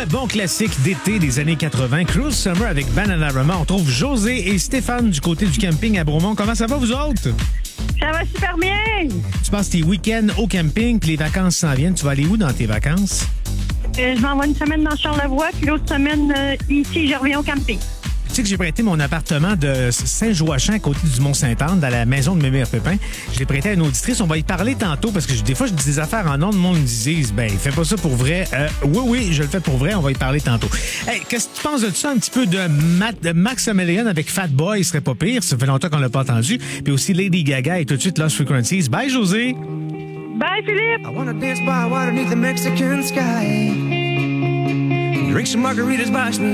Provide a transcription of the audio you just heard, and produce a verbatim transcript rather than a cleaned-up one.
très bon classique d'été des années quatre-vingt, Cruel Summer avec Bananarama. On trouve José et Stéphane du côté du camping à Bromont. Comment ça va, vous autres? Ça va super bien. Tu passes tes week-ends au camping, puis les vacances s'en viennent. Tu vas aller où dans tes vacances? Euh, je m'envoie une semaine dans Charlevoix, puis l'autre semaine, euh, ici, je reviens au camping. Tu sais que j'ai prêté mon appartement de Saint-Joachim à côté du Mont-Saint-Anne, dans la maison de Mémère Pépin. Je l'ai prêté à une auditrice. On va y parler tantôt parce que je- des fois, je dis des affaires en nom. Le monde me disent, ben, fais pas ça pour vrai. Euh, oui, oui, je le fais pour vrai. On va y parler tantôt. Hey, qu'est-ce que tu penses de ça un petit peu de, Matt, de Max Amélian avec Fat Boy? Ce serait pas pire. Ça fait longtemps qu'on l'a pas entendu. Puis aussi Lady Gaga et tout de suite Lost Frequencies. Bye, José. Bye, Philippe. I wanna dance by water beneath the Mexican sky. Drink some margaritas by